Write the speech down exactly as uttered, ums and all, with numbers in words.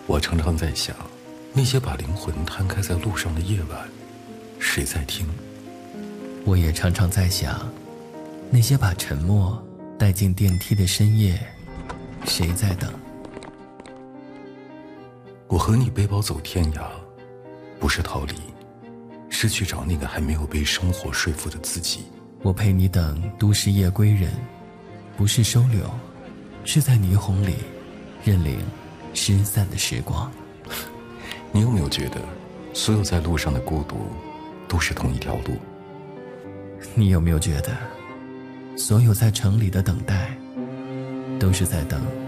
我常常在想，那些把灵魂摊开在路上的夜晚，谁在听？ 我也常常在想，那些把沉默带进电梯的深夜，谁在等？ 我和你背包走天涯，不是逃离，是去找那个还没有被生活说服的自己。 我陪你等都市夜归人，不是收留，是在霓虹里认领失散的时光。 你有没有觉得，所有在路上的孤独，都是同一条路？ 你有没有觉得，所有在城里的等待，都是在等